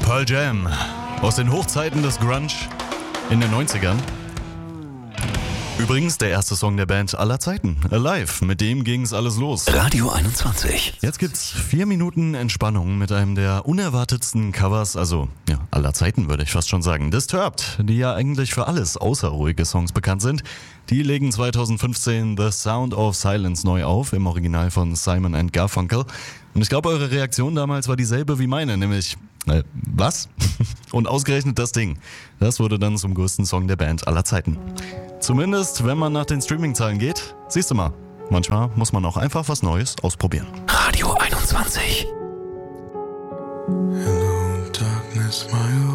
Pearl Jam aus den Hochzeiten des Grunge in den 90ern. Übrigens der erste Song der Band aller Zeiten, Alive, mit dem ging's alles los. Radio 21. Jetzt gibt's 4 Minuten Entspannung mit einem der unerwartetsten Covers, also ja, aller Zeiten würde ich fast schon sagen. Disturbed, die ja eigentlich für alles außer ruhige Songs bekannt sind, die legen 2015 The Sound of Silence neu auf, im Original von Simon & Garfunkel. Und ich glaube, eure Reaktion damals war dieselbe wie meine, nämlich, was? Und ausgerechnet das Ding, das wurde dann zum größten Song der Band aller Zeiten. Zumindest, wenn man nach den Streaming-Zahlen geht, siehst du mal, manchmal muss man auch einfach was Neues ausprobieren. Radio 21. Hello, darkness, my